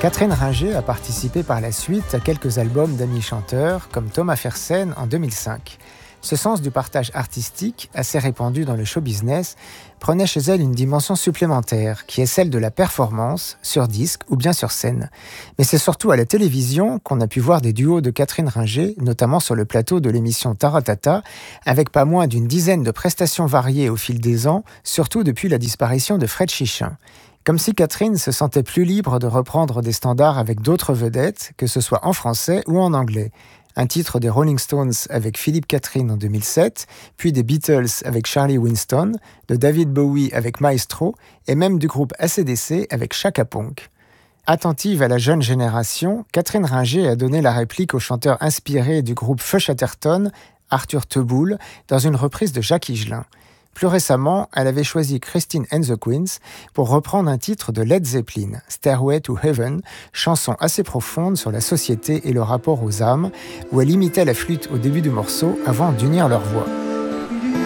Catherine Ringer a participé par la suite à quelques albums d'amis chanteurs, comme Thomas Fersen en 2005. Ce sens du partage artistique, assez répandu dans le show business, prenait chez elle une dimension supplémentaire, qui est celle de la performance, sur disque ou bien sur scène. Mais c'est surtout à la télévision qu'on a pu voir des duos de Catherine Ringer, notamment sur le plateau de l'émission Taratata, avec pas moins d'une dizaine de prestations variées au fil des ans, surtout depuis la disparition de Fred Chichin. Comme si Catherine se sentait plus libre de reprendre des standards avec d'autres vedettes, que ce soit en français ou en anglais. Un titre des Rolling Stones avec Philippe Catherine en 2007, puis des Beatles avec Charlie Winston, de David Bowie avec Maestro, et même du groupe AC/DC avec Chaka Ponk. Attentive à la jeune génération, Catherine Ringer a donné la réplique au chanteur inspiré du groupe Feu Chatterton, Arthur Teboul, dans une reprise de Jacques Higelin. Plus récemment, elle avait choisi Christine and the Queens pour reprendre un titre de Led Zeppelin, Stairway to Heaven, chanson assez profonde sur la société et le rapport aux âmes, où elle imitait la flûte au début du morceau avant d'unir leurs voix.